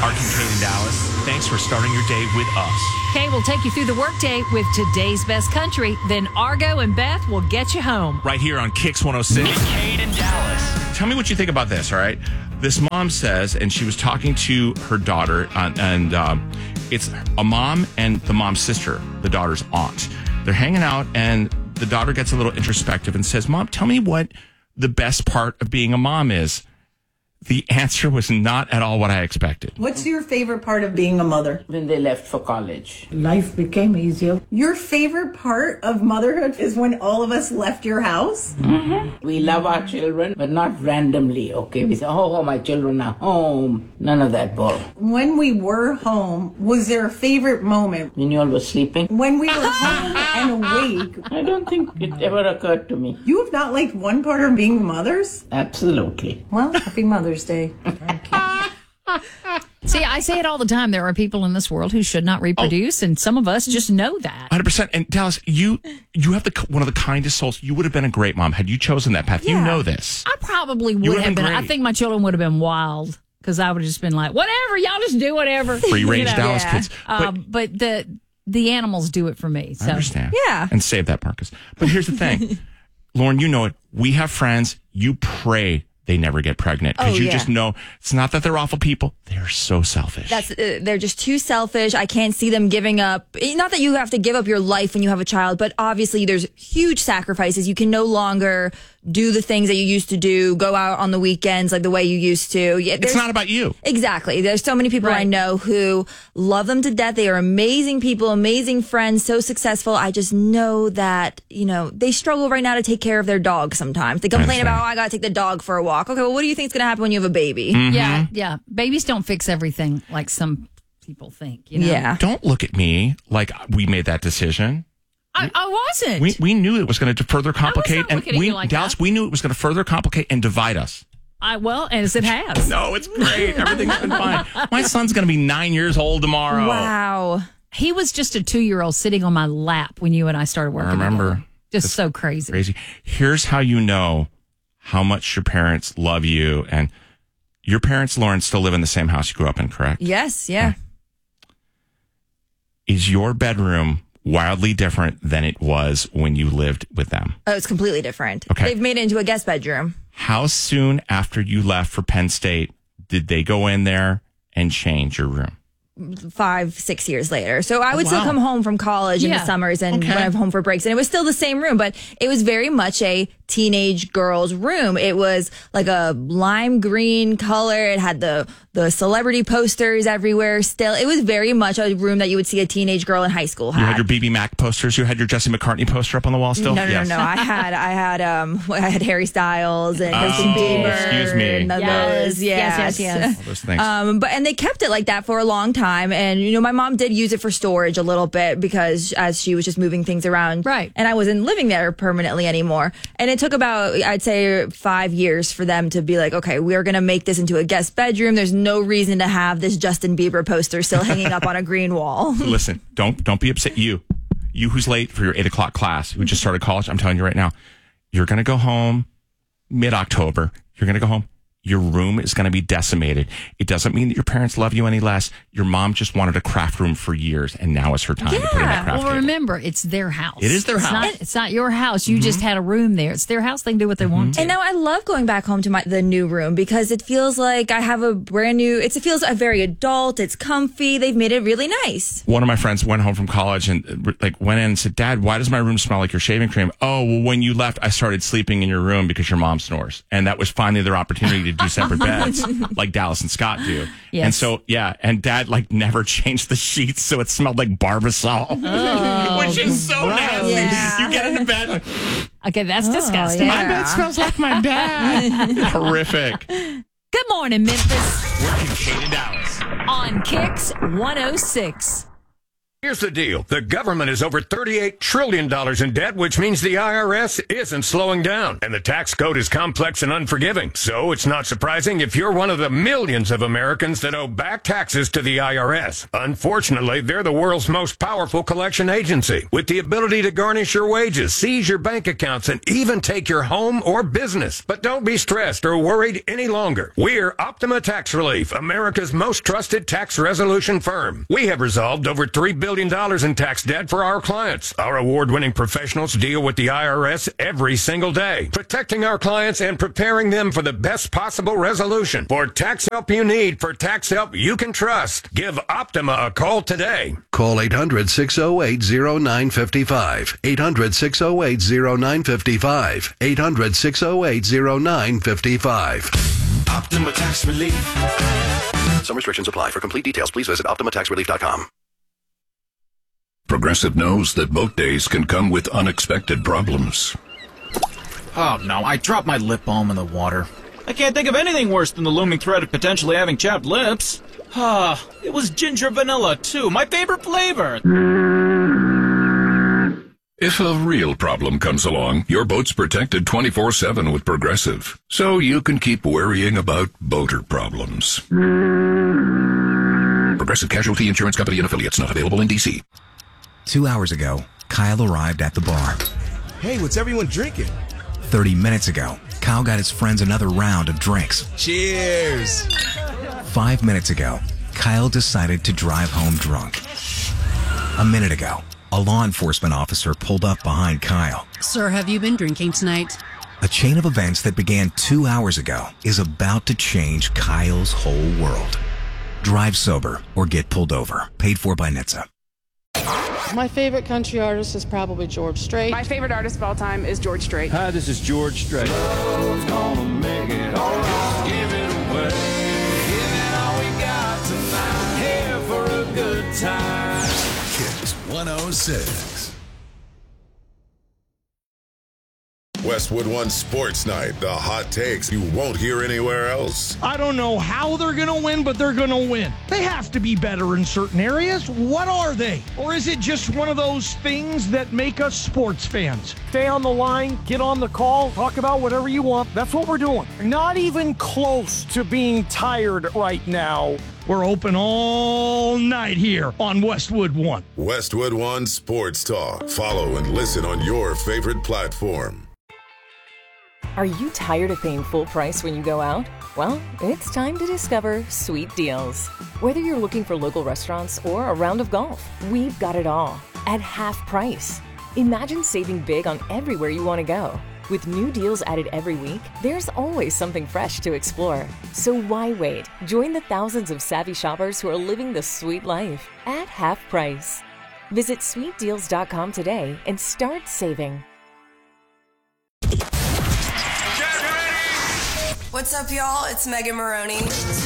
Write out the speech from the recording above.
Art Kincaid in Dallas. Thanks for starting your day with us. Kay will take you through the workday with today's best country. Then Argo and Beth will get you home. Right here on Kicks 106. Kincaid in Dallas. Tell me what you think about this, all right? This mom says, and she was talking to her daughter, and it's a mom and the mom's sister, the daughter's aunt. They're hanging out, and the daughter gets a little introspective and says, Mom, tell me what the best part of being a mom is. The answer was not at all what I expected. What's your favorite part of being a mother? When they left for college. Life became easier. Your favorite part of motherhood is when all of us left your house? Mm-hmm. We love our children, but not randomly, okay? We say, oh, my children are home. None of that bull. When we were home, was there a favorite moment? When you all were sleeping? When we were home and awake. I don't think it ever occurred to me. You have not liked one part of being mothers? Absolutely. Well, happy Mother's Day. See, I say it all the time. There are people in this world who should not reproduce, and some of us just know that. 100%. And Dallas, you have one of the kindest souls. You would have been a great mom had you chosen that path. Yeah. You know this. I probably You would have been. great. I think my children would have been wild because I would have just been like, whatever, y'all just do whatever. Free range Dallas kids. But the animals do it for me. So. I understand. Yeah. And save that, Marcus. But here's the thing. Lauren, you know it. We have friends. You pray they never get pregnant because you just know it's not that they're awful people. They're so selfish. They're just too selfish. I can't see them giving up. Not that you have to give up your life when you have a child, but obviously there's huge sacrifices. You can no longer do the things that you used to do, go out on the weekends like the way you used to. It's not about you. Exactly. There's so many people I know who love them to death. They are amazing people, amazing friends, so successful. I just know that, they struggle right now to take care of their dog sometimes. They complain about, I got to take the dog for a walk. Okay, well, what do you think is going to happen when you have a baby? Mm-hmm. Yeah. Babies don't fix everything like some people think. Yeah. Don't look at me like we made that decision. I wasn't. We knew it was going to further complicate, I was not looking at you like Dallas, that. we knew it was going to further complicate and divide us. As it has. No, it's great. Everything's been fine. My son's going to be 9 years old tomorrow. Wow. He was just a 2-year-old sitting on my lap when you and I started working. I remember. Together. Just so crazy. Crazy. Here's how you know how much your parents love you. And your parents, Lauren, still live in the same house you grew up in, correct? Yes, yeah. Is your bedroom wildly different than it was when you lived with them? Oh, it's completely different. Okay. They've made it into a guest bedroom. How soon after you left for Penn State did they go in there and change your room? 5-6 years later. So I would still come home from college in the summers and when I'm home for breaks. And it was still the same room, but it was very much a teenage girl's room. It was like a lime green color. It had the celebrity posters everywhere still. It was very much a room that you would see a teenage girl in high school have. You had your BB Mac posters? You had your Jesse McCartney poster up on the wall still? No. I had Harry Styles and Justin Bieber. Excuse me. And those, yes. All those things. And they kept it like that for a long time. And, my mom did use it for storage a little bit because as she was just moving things around. Right. And I wasn't living there permanently anymore. And it took about, I'd say, 5 years for them to be like, okay, we're going to make this into a guest bedroom. There's no reason to have this Justin Bieber poster still hanging up on a green wall. Listen, don't be upset. You who's late for your 8 o'clock class, who just started college, I'm telling you right now, you're going to go home mid-October. You're going to go home. Your room is going to be decimated. It doesn't mean that your parents love you any less. Your mom just wanted a craft room for years, and now is her time to put in that craft well, table. remember, it's their house. It is their house. It's not your house. You just had a room there. It's their house. They can do what they want to. And now I love going back home to the new room because it feels like I have a brand new, it feels very adult. It's comfy. They've made it really nice. One of my friends went home from college and went in and said, Dad, why does my room smell like your shaving cream? Oh, well, when you left, I started sleeping in your room because your mom snores. And that was finally their opportunity to do separate beds like Dallas and Scott do. Yes. And so, and Dad never changed the sheets so it smelled like Barbasol, which is so nasty. Yeah. You get into bed. Okay, that's disgusting. My bed smells like my dad. Horrific. Good morning, Memphis. We're Kincaid in Dallas. On Kicks 106. Here's the deal. The government is over $38 trillion in debt, which means the IRS isn't slowing down. And the tax code is complex and unforgiving. So it's not surprising if you're one of the millions of Americans that owe back taxes to the IRS. Unfortunately, they're the world's most powerful collection agency, with the ability to garnish your wages, seize your bank accounts, and even take your home or business. But don't be stressed or worried any longer. We're Optima Tax Relief, America's most trusted tax resolution firm. We have resolved over $3 billion in tax debt for our clients. Our award-winning professionals deal with the IRS every single day, protecting our clients and preparing them for the best possible resolution. For tax help you need, for tax help you can trust, give Optima a call today. Call 800-608-0955. 800-608-0955. 800-608-0955. Optima Tax Relief. Some restrictions apply. For complete details, please visit OptimaTaxRelief.com. Progressive knows that boat days can come with unexpected problems. Oh no, I dropped my lip balm in the water. I can't think of anything worse than the looming threat of potentially having chapped lips. It was ginger vanilla too, my favorite flavor. If a real problem comes along, your boat's protected 24/7 with Progressive, so you can keep worrying about boater problems. Progressive Casualty Insurance Company and Affiliates, not available in D.C. 2 hours ago, Kyle arrived at the bar. Hey, what's everyone drinking? 30 minutes ago, Kyle got his friends another round of drinks. Cheers! 5 minutes ago, Kyle decided to drive home drunk. A minute ago, a law enforcement officer pulled up behind Kyle. Sir, have you been drinking tonight? A chain of events that began 2 hours ago is about to change Kyle's whole world. Drive sober or get pulled over. Paid for by NHTSA. My favorite country artist is probably George Strait. My favorite artist of all time is George Strait. Hi, this is George Strait. Love's gonna make it all right. Give it away. Give it all we got tonight. Here for a good time. Kiss 106. Westwood One Sports Night, the hot takes you won't hear anywhere else. I don't know how they're going to win, but they're going to win. They have to be better in certain areas. What are they? Or is it just one of those things that make us sports fans? Stay on the line, get on the call, talk about whatever you want. That's what we're doing. Not even close to being tired right now. We're open all night here on Westwood One. Westwood One Sports Talk. Follow and listen on your favorite platform. Are you tired of paying full price when you go out? Well, it's time to discover Sweet Deals. Whether you're looking for local restaurants or a round of golf, we've got it all at half price. Imagine saving big on everywhere you want to go. With new deals added every week, there's always something fresh to explore. So why wait? Join the thousands of savvy shoppers who are living the sweet life at half price. Visit sweetdeals.com today and start saving. What's up, y'all? It's Megan Maroney.